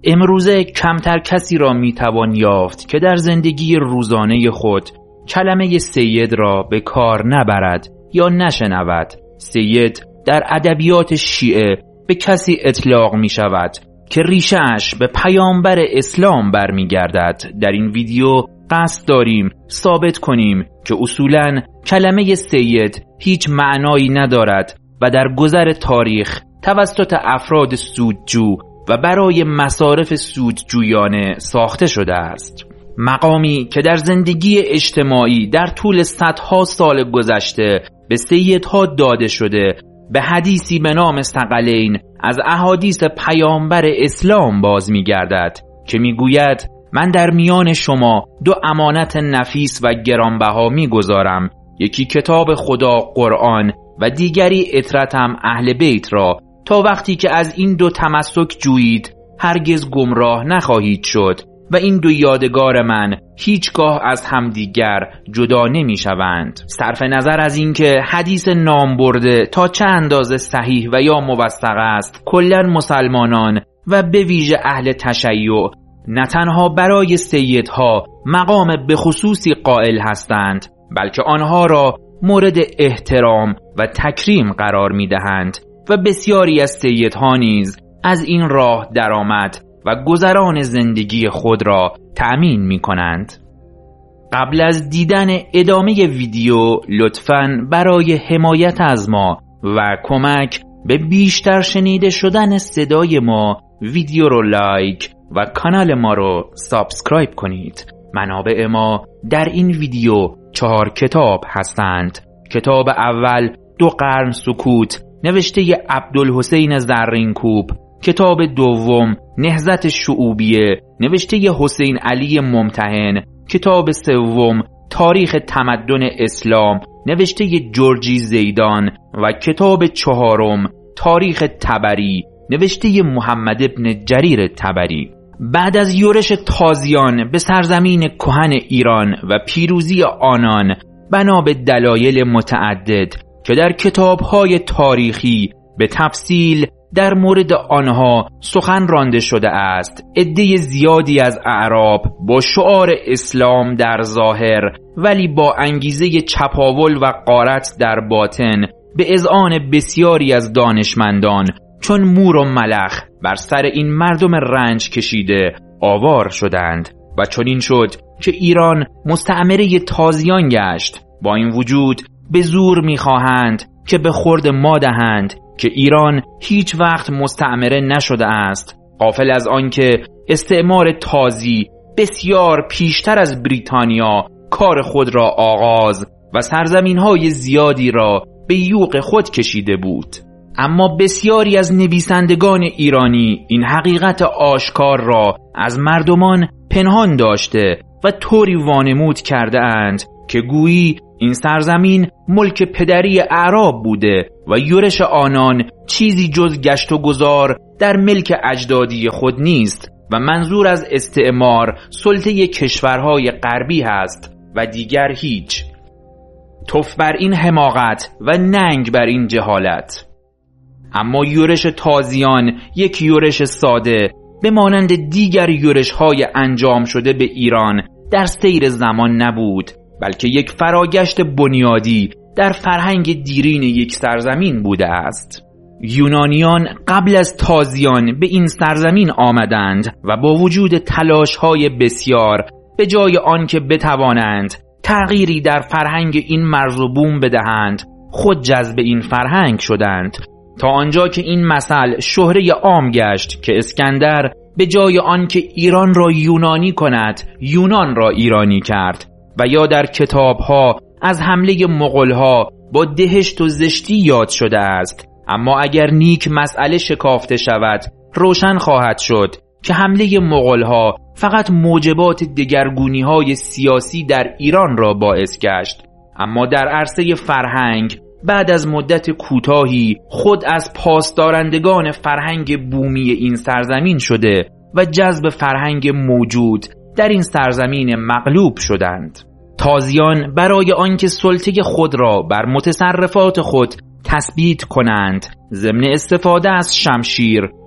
امروزه کمتر کسی را میتوان یافت که در زندگی روزانه خود کلمه سید را به کار نبرد یا نشنود. سید در ادبیات شیعه به کسی اطلاق می شود که ریشه‌اش به پیامبر اسلام برمیگردد. در این ویدیو قصد داریم ثابت کنیم که اصولاً کلمه سید هیچ معنایی ندارد و در گذر تاریخ توسط افراد سودجو و برای مصارف سودجویانه ساخته شده است. مقامی که در زندگی اجتماعی در طول صدها سال گذشته به سیدها داده شده، به حدیثی به نام ثقلین از احادیث پیامبر اسلام باز می‌گردد که می‌گوید من در میان شما دو امانت نفیس و گرانبها می‌گذارم، یکی کتاب خدا قرآن و دیگری عترتم اهل بیت را، تا وقتی که از این دو تمسک جویید هرگز گمراه نخواهید شد و این دو یادگار من هیچگاه از همدیگر جدا نمی شوند. صرف نظر از اینکه حدیث نام برده تا چه اندازه صحیح و یا موثق است، کلاً مسلمانان و به ویژه اهل تشیع نه تنها برای سیدها مقام به خصوصی قائل هستند، بلکه آنها را مورد احترام و تکریم قرار می دهند و بسیاری از سیدها نیز از این راه درآمد و گذران زندگی خود را تأمین می کنند. قبل از دیدن ادامه ویدیو لطفاً برای حمایت از ما و کمک به بیشتر شنیده شدن صدای ما ویدیو رو لایک و کانال ما رو سابسکرایب کنید. منابع ما در این ویدیو 4 کتاب هستند. کتاب اول 2 قرن سکوت نوشته عبدالحسین زرینکوب، کتاب دوم نهضت شعوبیه نوشته حسین علی ممتحن، کتاب سوم تاریخ تمدن اسلام نوشته جورجی زیدان و کتاب چهارم تاریخ طبری نوشته محمد ابن جریر طبری. بعد از یورش تازیان به سرزمین کهن ایران و پیروزی آنان بنا به دلایل متعدد که در کتاب‌های تاریخی به تفصیل در مورد آنها سخن رانده شده است، عده زیادی از اعراب با شعار اسلام در ظاهر ولی با انگیزه چپاول و غارت در باطن به اذعان بسیاری از دانشمندان چون مور و ملخ بر سر این مردم رنج کشیده آوار شدند و چنین شد که ایران مستعمره تازیان گشت. با این وجود به زور می‌خواهند که به خورد ما دهند که ایران هیچ وقت مستعمره نشده است، غافل از آنکه استعمار تازی بسیار پیشتر از بریتانیا کار خود را آغاز و سرزمین‌های زیادی را به یوغ خود کشیده بود. اما بسیاری از نویسندگان ایرانی این حقیقت آشکار را از مردمان پنهان داشته و طوری وانمود کرده اند که گویی این سرزمین ملک پدری اعراب بوده و یورش آنان چیزی جز گشت و گذار در ملک اجدادی خود نیست و منظور از استعمار سلطه کشورهای غربی هست و دیگر هیچ. تف بر این حماقت و ننگ بر این جهالت. اما یورش تازیان یک یورش ساده به مانند دیگر یورش‌های انجام شده به ایران در سیر زمان نبود، بلکه یک فراگشت بنیادی در فرهنگ دیرین یک سرزمین بوده است. یونانیان قبل از تازیان به این سرزمین آمدند و با وجود تلاش‌های بسیار به جای آنکه بتوانند تغییری در فرهنگ این مرز و بوم بدهند، خود جذب این فرهنگ شدند، تا آنجا که این مثل شهره عام گشت که اسکندر به جای آنکه ایران را یونانی کند یونان را ایرانی کرد و یا در کتابها از حمله مغولها با دهشت و زشتی یاد شده است. اما اگر نیک مسئله شکافته شود روشن خواهد شد که حمله مغولها فقط موجبات دگرگونی‌های سیاسی در ایران را باعث گشت، اما در عرصه فرهنگ بعد از مدت کوتاهی خود از پاسدارندگان فرهنگ بومی این سرزمین شده و جذب فرهنگ موجود در این سرزمین مغلوب شدند. تازیان برای آنکه سلطه خود را بر متصرفات خود تثبیت کنند، ضمن استفاده از شمشیر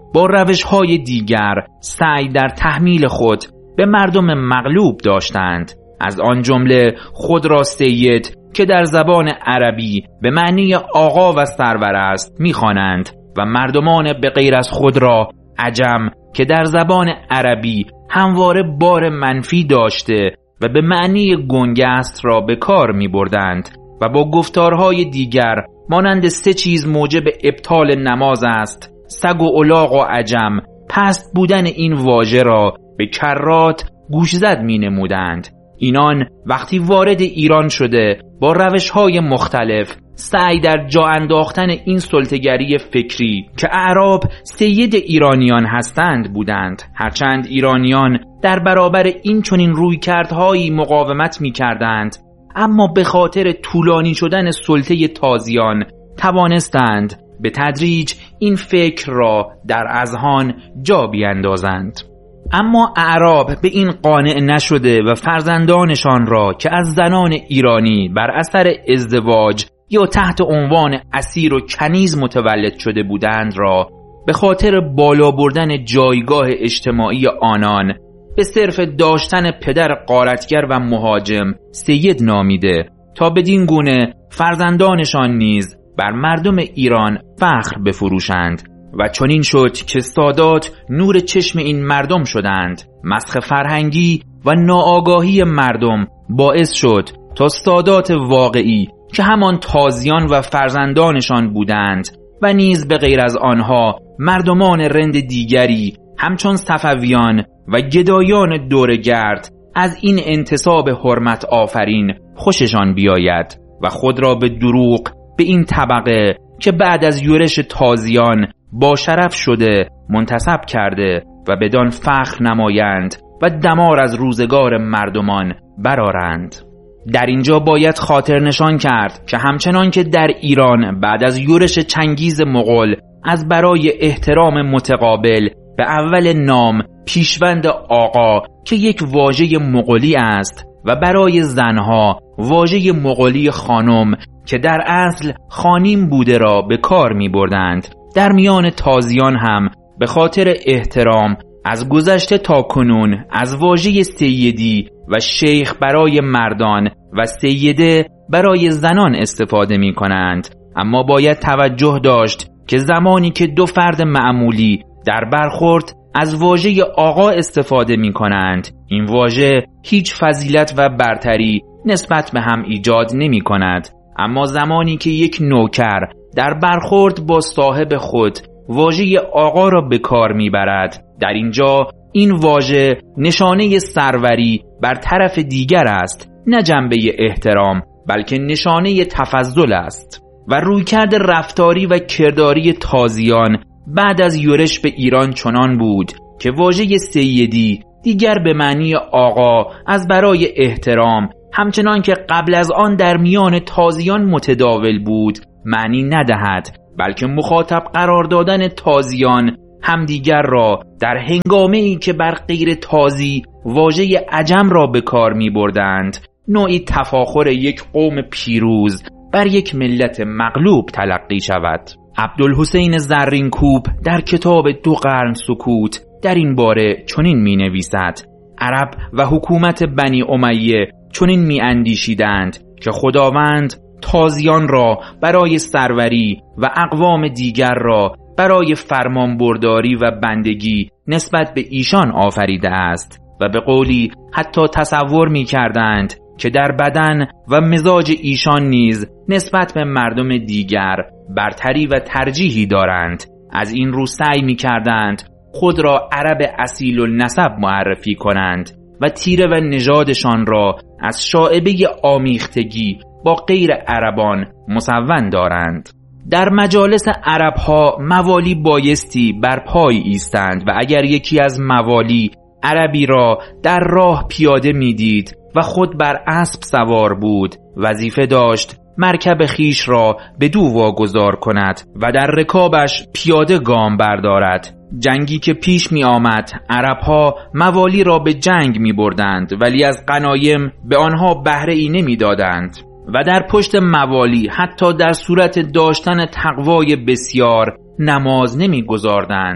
با روش‌های دیگر سعی در تحمیل خود به مردم مغلوب داشتند، از آن جمله خود را سید که در زبان عربی به معنی آقا و سرور است می‌خوانند و مردمان به غیر از خود را عجم که در زبان عربی همواره بار منفی داشته و به معنی گنگست را به کار می‌بردند و با گفتارهای دیگر مانند 3 چیز موجب ابطال نماز است، سگ و الاغ و عجم، پست بودن این واژه را به کرات گوشزد می نمودند. اینان وقتی وارد ایران شده با روش‌های مختلف سعی در جا انداختن این سلطه‌گری فکری که اعراب سید ایرانیان هستند بودند، هرچند ایرانیان در برابر این چنین رویکردهایی مقاومت می‌کردند، اما به خاطر طولانی شدن سلطه تازیان توانستند به تدریج این فکر را در اذهان جا بیندازند. اما اعراب به این قانع نشده و فرزندانشان را که از زنان ایرانی بر اثر ازدواج یا تحت عنوان اسیر و کنیز متولد شده بودند را به خاطر بالا بردن جایگاه اجتماعی آنان به صرف داشتن پدر غارتگر و مهاجم سید نامیده تا بدین گونه فرزندانشان نیز بر مردم ایران فخر بفروشند و چنین شد که سادات نور چشم این مردم شدند. مسخ فرهنگی و ناآگاهی مردم باعث شد تا سادات واقعی که همان تازیان و فرزندانشان بودند و نیز به غیر از آنها مردمان رند دیگری همچون صفویان و گدایان دورگرد از این انتصاب حرمت آفرین خوششان بیاید و خود را به دروغ به این طبقه که بعد از یورش تازیان با شرف شده منتسب کرده و بدان فخر نمایند و دمار از روزگار مردمان برآرند. در اینجا باید خاطر نشان کرد که همچنان که در ایران بعد از یورش چنگیز مغول از برای احترام متقابل به اول نام پیشوند آقا که یک واژه مغولی است و برای زنها واژه مغولی خانم که در اصل خانیم بوده را به کار می بردند، در میان تازیان هم به خاطر احترام از گذشته تا کنون از واژه سیدی و شیخ برای مردان و سیده برای زنان استفاده می کنند. اما باید توجه داشت که زمانی که 2 فرد معمولی در برخورد از واژه آقا استفاده می کنند، این واژه هیچ فضیلت و برتری نسبت به هم ایجاد نمی کند. اما زمانی که یک نوکر در برخورد با صاحب خود واژه آقا را به کار می برد، در اینجا این واژه نشانه سروری بر طرف دیگر است، نه جنبه احترام بلکه نشانه تفضل است. و رویکرد رفتاری و کرداری تازیان بعد از یورش به ایران چنان بود که واژه سیدی دیگر به معنی آقا از برای احترام همچنان که قبل از آن در میان تازیان متداول بود معنی ندهد، بلکه مخاطب قرار دادن تازیان همدیگر را در هنگامه‌ای که بر غیر تازی واژه عجم را به کار می بردند نوعی تفاخر یک قوم پیروز بر یک ملت مغلوب تلقی شود. عبدالحسین زرینکوب در کتاب 2 قرن سکوت در این باره چنین می نویسد: عرب و حکومت بنی امیه چنین می اندیشیدند که خداوند تازیان را برای سروری و اقوام دیگر را برای فرمانبرداری و بندگی نسبت به ایشان آفریده است و به قولی حتی تصور می کردند که در بدن و مزاج ایشان نیز نسبت به مردم دیگر برتری و ترجیحی دارند. از این رو سعی می کردند خود را عرب اصیل النسب معرفی کنند و تیره و نژادشان را از شائبه آمیختگی با غیر عربان مسون دارند. در مجالس عربها موالی بایستی بر پای ایستند و اگر یکی از موالی عربی را در راه پیاده میدید و خود بر اسب سوار بود، وظیفه داشت مرکب خیش را به دو واگذار کند و در رکابش پیاده گام بردارد. جنگی که پیش می آمد عربها موالی را به جنگ می بردند ولی از غنایم به آنها بهره ای نمی دادند و در پشت موالی حتی در صورت داشتن تقوای بسیار نماز نمی گذاردند.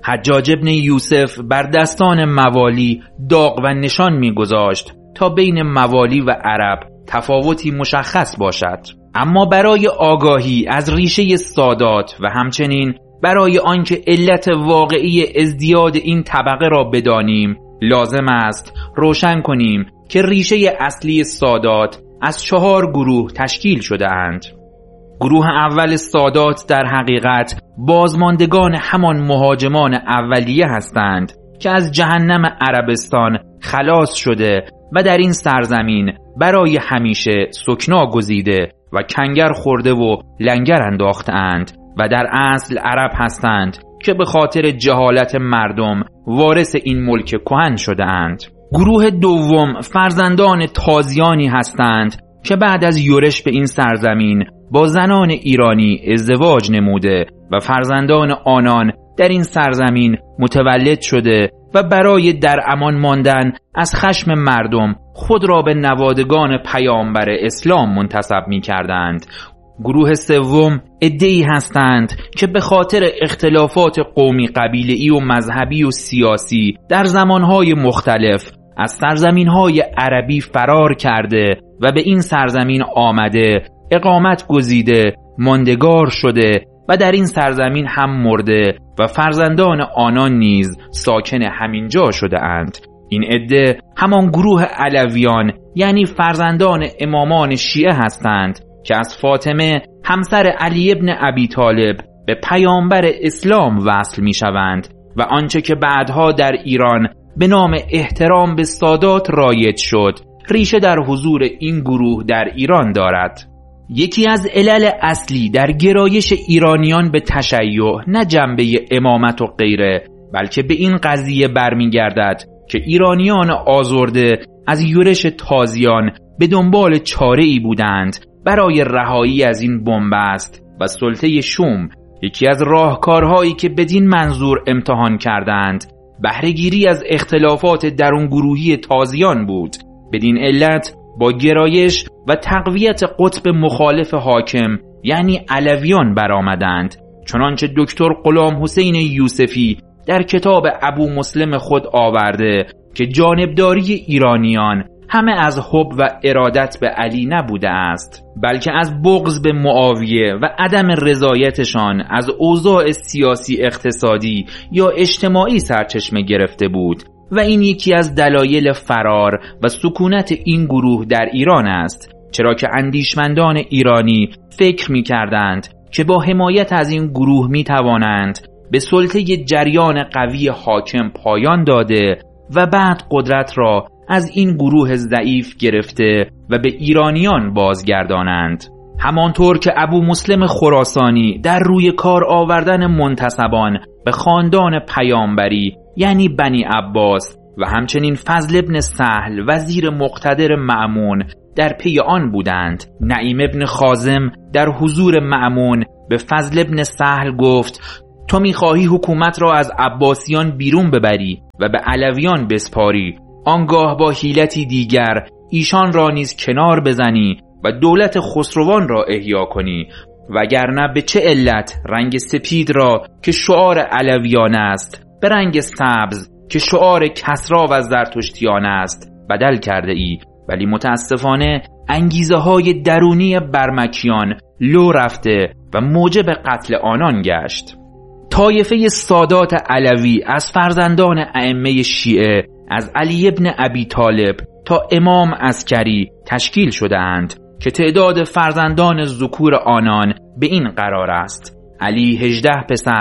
حجاج ابن یوسف بر دستان موالی داغ و نشان می‌گذاشت تا بین موالی و عرب تفاوتی مشخص باشد. اما برای آگاهی از ریشه سادات و همچنین برای آنکه علت واقعی ازدیاد این طبقه را بدانیم، لازم است روشن کنیم که ریشه اصلی سادات از 4 گروه تشکیل شده اند. گروه اول سادات در حقیقت بازماندگان همان مهاجمان اولیه هستند که از جهنم عربستان خلاص شده و در این سرزمین برای همیشه سکنا گزیده و کنگر خورده و لنگر انداختند و در اصل عرب هستند که به خاطر جهالت مردم وارث این ملک کهن شده اند. گروه دوم فرزندان تازیانی هستند که بعد از یورش به این سرزمین با زنان ایرانی ازدواج نموده و فرزندان آنان در این سرزمین متولد شده و برای در امان ماندن از خشم مردم خود را به نوادگان پیامبر اسلام منتسب می کردند. گروه سوم عده‌ای هستند که به خاطر اختلافات قومی، قبیله‌ای و مذهبی و سیاسی در زمانهای مختلف از سرزمینهای عربی فرار کرده و به این سرزمین آمده، اقامت گزیده، ماندگار شده و در این سرزمین هم مرده و فرزندان آنان نیز ساکن همین جا شده اند. این عده همان گروه علویان یعنی فرزندان امامان شیعه هستند که از فاطمه همسر علی ابن ابی طالب به پیامبر اسلام وصل می شوند و آنچه که بعدها در ایران به نام احترام به سادات رایج شد ریشه در حضور این گروه در ایران دارد. یکی از علل اصلی در گرایش ایرانیان به تشیع نه جنبه امامت و غیره، بلکه به این قضیه برمیگردد که ایرانیان آزرده از یورش تازیان به دنبال چاره‌ای بودند برای رهایی از این بنبست و سلطه شوم. یکی از راهکارهایی که بدین منظور امتحان کردند بهره‌گیری از اختلافات درون گروهی تازیان بود. بدین علت با گرایش و تقویت قطب مخالف حاکم یعنی علویان برآمدند، چنانچه دکتر غلام حسین یوسفی در کتاب ابو مسلم خود آورده که جانبداری ایرانیان همه از حب و ارادت به علی نبوده است، بلکه از بغض به معاویه و عدم رضایتشان از اوضاع سیاسی، اقتصادی یا اجتماعی سرچشمه گرفته بود و این یکی از دلایل فرار و سکونت این گروه در ایران است، چرا که اندیشمندان ایرانی فکر می کردند که با حمایت از این گروه می توانند به سلطه جریان قوی حاکم پایان داده و بعد قدرت را از این گروه ضعیف گرفته و به ایرانیان بازگردانند. همانطور که ابو مسلم خراسانی در روی کار آوردن منتسبان به خاندان پیامبری یعنی بنی عباس و همچنین فضل ابن سهل وزیر مقتدر مأمون در پی آن بودند، نعیم ابن خازم در حضور مأمون به فضل ابن سهل گفت تو می‌خواهی حکومت را از عباسیان بیرون ببری و به علویان بسپاری، آنگاه با حیلتی دیگر ایشان را نیز کنار بزنی و دولت خسروان را احیا کنی، وگرنه به چه علت رنگ سپید را که شعار علویان است به رنگ سبز که شعار کسری و زرتشتیان است بدل کرده ای؟ ولی متاسفانه انگیزه های درونی برمکیان لو رفته و موجب قتل آنان گشت. طایفه سادات علوی از فرزندان ائمه شیعه از علی ابن ابی طالب تا امام عسکری تشکیل شده اند که تعداد فرزندان ذکور آنان به این قرار است: علی 18 پسر،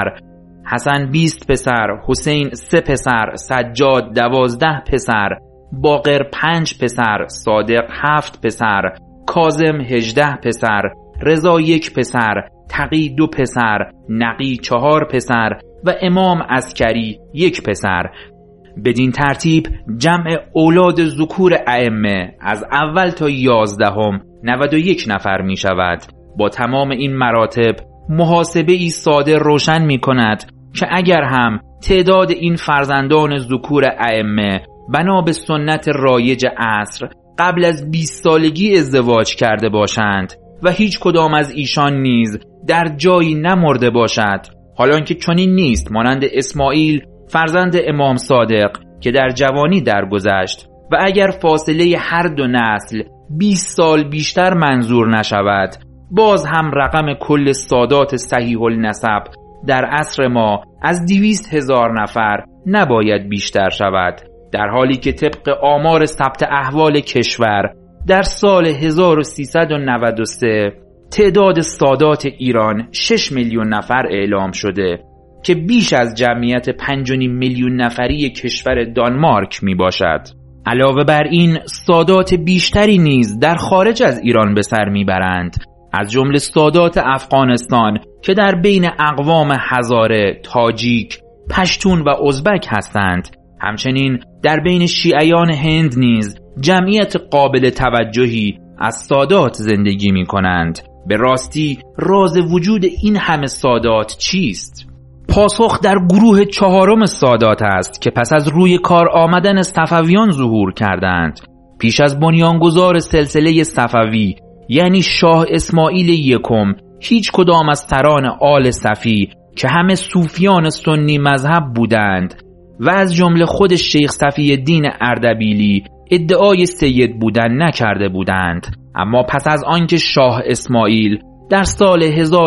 حسن 20 پسر، حسین 3 پسر، سجاد 12 پسر، باقر 5 پسر، صادق 7 پسر، کاظم 18 پسر، رضا 1 پسر، تقی 2 پسر، نقی 4 پسر و امام عسکری 1 پسر. بدین ترتیب جمع اولاد ذکور ائمه از اول تا 11 91 نفر می شود. با تمام این مراتب محاسبه ای ساده روشن می کند که اگر هم تعداد این فرزندان ذکور ائمه بنا به سنت رایج عصر قبل از 20 سالگی ازدواج کرده باشند و هیچ کدام از ایشان نیز در جایی نمرده باشد، حالان که چنین نیست مانند اسماعیل فرزند امام صادق که در جوانی درگذشت و اگر فاصله هر دو نسل 20 سال بیشتر منظور نشود، باز هم رقم کل سادات صحیح النسب در عصر ما از 200,000 نفر نباید بیشتر شود، در حالی که طبق آمار ثبت احوال کشور در سال 1393 تعداد سادات ایران 6 میلیون نفر اعلام شده که بیش از جمعیت 5.5 میلیون نفری کشور دانمارک می باشد. علاوه بر این سادات بیشتری نیز در خارج از ایران به سر می برند، از جمله سادات افغانستان که در بین اقوام هزاره، تاجیک، پشتون و ازبک هستند. همچنین در بین شیعیان هند نیز جمعیت قابل توجهی از سادات زندگی می کنند. به راستی راز وجود این همه سادات چیست؟ پاسخ در گروه 4 سادات است که پس از روی کار آمدن صفویان ظهور کردند. پیش از بنیانگذار سلسله صفوی یعنی شاه اسماعیل یکم هیچ کدام از سران آل صفی که همه صوفیان سنی مذهب بودند و از جمله خود شیخ صفی الدین اردبیلی ادعای سید بودن نکرده بودند. اما پس از آنکه شاه اسماعیل در سال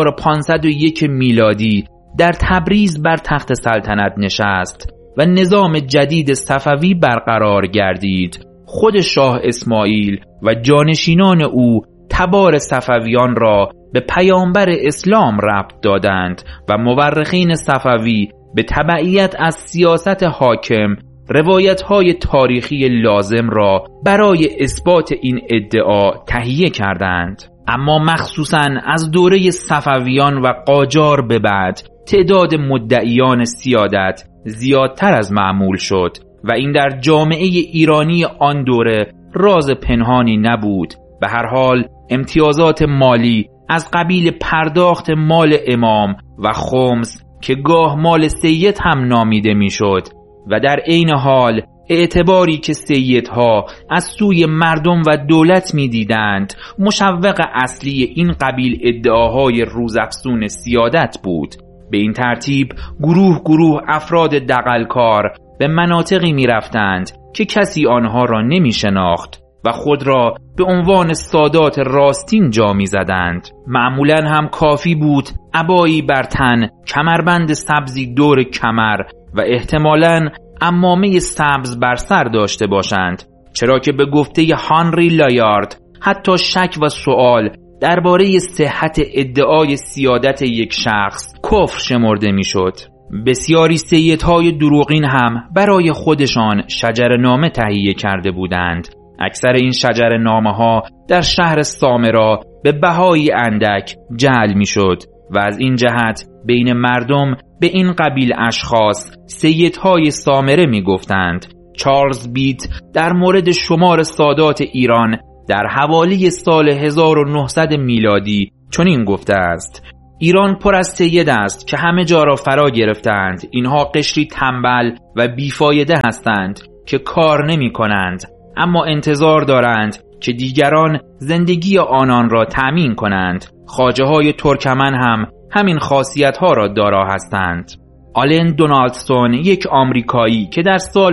1501 میلادی در تبریز بر تخت سلطنت نشست و نظام جدید صفوی برقرار گردید، خود شاه اسماعیل و جانشینان او تبار صفویان را به پیامبر اسلام ربط دادند و مورخین صفوی به تبعیت از سیاست حاکم روایت‌های تاریخی لازم را برای اثبات این ادعا تهیه کردند. اما مخصوصاً از دوره صفویان و قاجار به بعد تعداد مدعیان سیادت زیادتر از معمول شد و این در جامعه ایرانی آن دوره راز پنهانی نبود. به هر حال امتیازات مالی از قبیل پرداخت مال امام و خمس که گاه مال سید هم نامیده میشد و در عین حال اعتباری که سیدها از سوی مردم و دولت میدیدند مشوق اصلی این قبیل ادعاهای روزافزون سیادت بود. به این ترتیب گروه افراد دغلکار به مناطقی می رفتند که کسی آنها را نمی شناخت و خود را به عنوان سادات راستین جا می زدند. معمولا هم کافی بود عبایی بر تن، کمربند سبزی دور کمر و احتمالاً عمامه سبز بر سر داشته باشند، چرا که به گفته هانری لایارد حتی شک و سوال درباره صحت ادعای سیادت یک شخص کفر شمرده میشد. بسیاری سیدهای دروغین هم برای خودشان شجره‌نامه تهیه کرده بودند. اکثر این شجره‌نامه ها در شهر سامرا به بهایی اندک جعل میشد و از این جهت بین مردم به این قبیل اشخاص سیدهای سامره می گفتند. چارلز بیت در مورد شمار سادات ایران در حوالی سال 1900 میلادی چنین گفته است: ایران پر از سید است که همه جا را فرا گرفتند. اینها قشری تنبل و بیفایده هستند که کار نمی کنند، اما انتظار دارند که دیگران زندگی آنان را تأمین کنند. خواجه های ترکمن هم همین خاصیت ها را دارا هستند. آلن دونالدسون، یک آمریکایی که در سال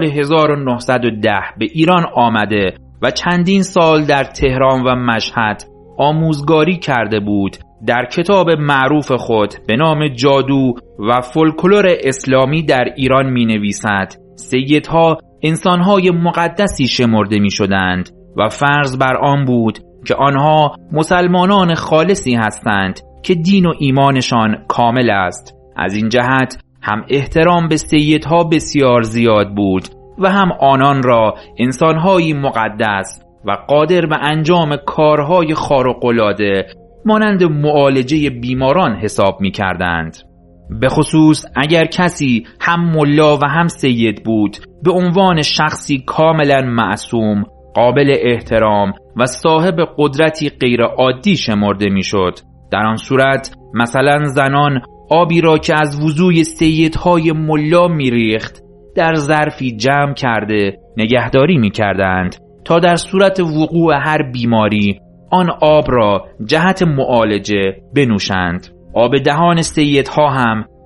1910 به ایران آمده و چندین سال در تهران و مشهد آموزگاری کرده بود، در کتاب معروف خود به نام جادو و فولکلور اسلامی در ایران می نویسد: سیدها انسانهای مقدسی شمرده می شدند و فرض بر آن بود که آنها مسلمانان خالصی هستند که دین و ایمانشان کامل است. از این جهت هم احترام به سیدها بسیار زیاد بود و هم آنان را انسانهایی مقدس و قادر به انجام کارهای خارق‌العاده مانند معالجه بیماران حساب می کردند. به خصوص اگر کسی هم ملا و هم سید بود، به عنوان شخصی کاملا معصوم، قابل احترام و صاحب قدرتی غیر عادی شمرده می شد. در آن صورت مثلا زنان آبی را که از وضوی سیدهای ملا می ریخت در ظرفی جمع کرده نگهداری می کردند تا در صورت وقوع هر بیماری آن آب را جهت معالجه بنوشند. آب دهان سیدها هم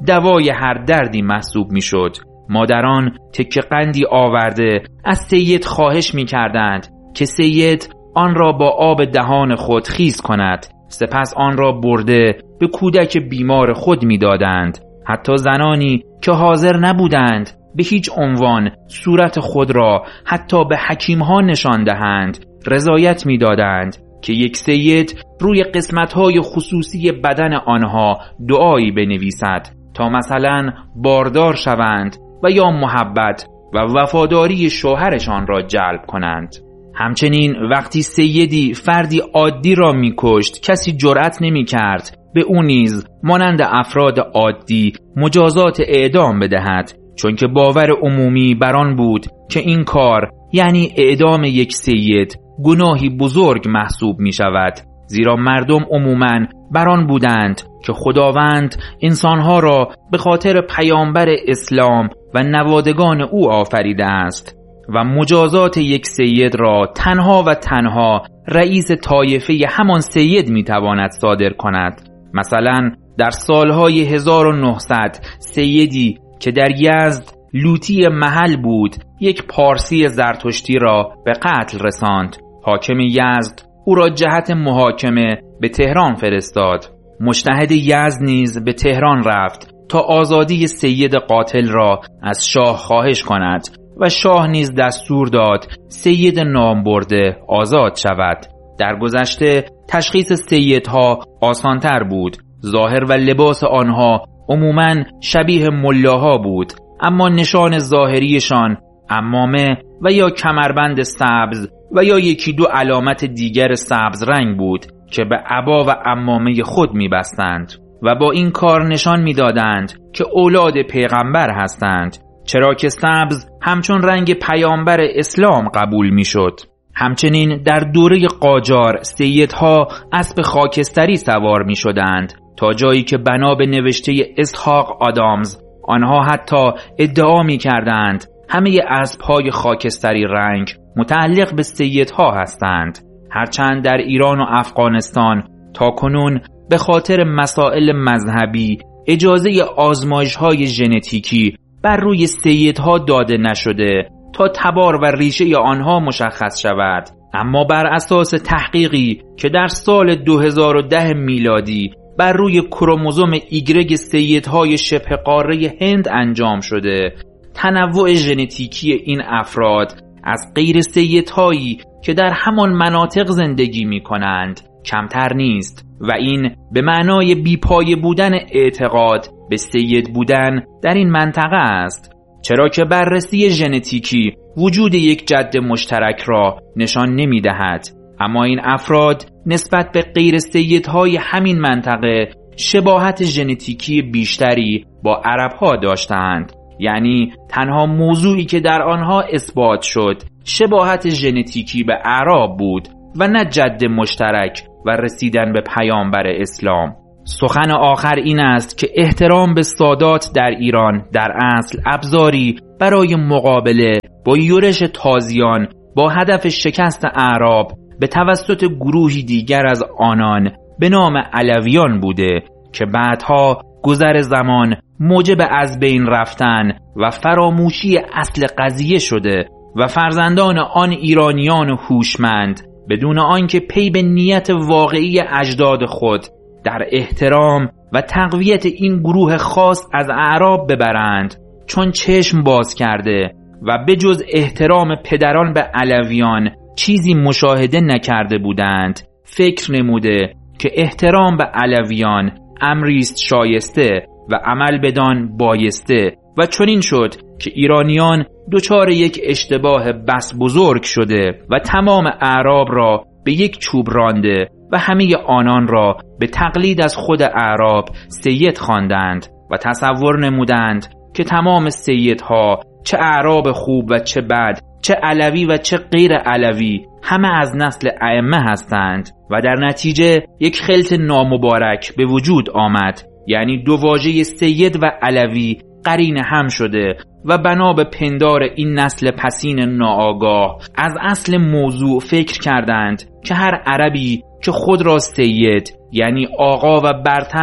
دوای هر دردی محسوب می شد. مادران تکه قندی آورده از سید خواهش می کردند که سید آن را با آب دهان خود خیس کند، سپس آن را برده به کودک بیمار خود می دادند. حتی زنانی که حاضر نبودند به هیچ عنوان صورت خود را حتی به حکیم‌ها نشان دهند، رضایت می دادند که یک سید روی قسمت‌های خصوصی بدن آنها دعایی بنویسد تا مثلا باردار شوند و یا محبت و وفاداری شوهرشان را جلب کنند. همچنین وقتی سیدی فردی عادی را می‌کشت، کسی جرأت نمی‌کرد به او نیز مانند افراد عادی مجازات اعدام بدهد، چون که باور عمومی بر آن بود که این کار یعنی اعدام یک سید گناهی بزرگ محسوب می شود، زیرا مردم عموماً بر آن بودند که خداوند انسانها را به خاطر پیامبر اسلام و نوادگان او آفریده است و مجازات یک سید را تنها و تنها رئیس طایفه همان سید می تواند صادر کند. مثلا در سالهای 1900 سیدی که در یزد لوطی محل بود یک پارسی زرتشتی را به قتل رساند. حاکم یزد او را جهت محاکمه به تهران فرستاد. مجتهد یزد نیز به تهران رفت تا آزادی سید قاتل را از شاه خواهش کند و شاه نیز دستور داد سید نامبرده آزاد شود. در گذشته تشخیص سیدها آسانتر بود. ظاهر و لباس آنها عموماً شبیه ملاها بود، اما نشان ظاهریشان عمامه و یا کمربند سبز و یا یکی دو علامت دیگر سبز رنگ بود که به عبا و عمامه خود می‌بستند و با این کار نشان می‌دادند که اولاد پیغمبر هستند، چرا که سبز همچون رنگ پیامبر اسلام قبول می‌شد. همچنین در دوره قاجار سیدها اسب خاکستری سوار می‌شدند تا جایی که بنا به نوشته اسحاق آدامز آنها حتی ادعا می‌کردند همه اسب‌های خاکستری رنگ متعلق به سیدها هستند، هرچند در ایران و افغانستان تاکنون به خاطر مسائل مذهبی اجازه آزمایش‌های ژنتیکی بر روی سیدها داده نشده تا تبار و ریشه آنها مشخص شود. اما بر اساس تحقیقی که در سال 2010 میلادی بر روی کروموزوم ایگرگ سیدهای شبه قاره هند انجام شده، تنوع ژنتیکی این افراد از غیر سیدهایی که در همان مناطق زندگی می کنند کمتر نیست و این به معنای بیپایه بودن اعتقاد به سید بودن در این منطقه است، چرا که بررسی ژنتیکی وجود یک جد مشترک را نشان نمی دهد. اما این افراد نسبت به غیر سیدهای همین منطقه شباهت ژنتیکی بیشتری با عربها داشتند، یعنی تنها موضوعی که در آنها اثبات شد شباهت ژنتیکی به اعراب بود و نه جد مشترک و رسیدن به پیامبر اسلام. سخن آخر این است که احترام به سادات در ایران در اصل ابزاری برای مقابله با یورش تازیان با هدف شکست اعراب به توسط گروهی دیگر از آنان به نام علویان بوده که بعدها گذر زمان موجب از بین رفتن و فراموشی اصل قضیه شده و فرزندان آن ایرانیان هوشمند بدون آنکه پی به نیت واقعی اجداد خود در احترام و تقویت این گروه خاص از اعراب ببرند، چون چشم باز کرده و به جز احترام پدران به علویان چیزی مشاهده نکرده بودند، فکر نموده که احترام به علویان امریست شایسته و عمل بدان بایسته و چنین شد که ایرانیان دچار یک اشتباه بس بزرگ شده و تمام اعراب را به یک چوب رانده و همه آنان را به تقلید از خود اعراب سید خواندند و تصور نمودند که تمام سیدها چه اعراب خوب و چه بد، چه علوی و چه غیر علوی، همه از نسل ائمه هستند و در نتیجه یک خلط نامبارک به وجود آمد، یعنی دو واژه سید و علوی قرین هم شده و بنا به پندار این نسل پسین ناآگاه از اصل موضوع فکر کردند که هر عربی که خود را سید یعنی آقا و برتر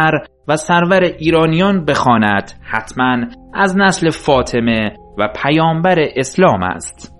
و سرور ایرانیان بخواند حتما از نسل فاطمه و پیامبر اسلام است.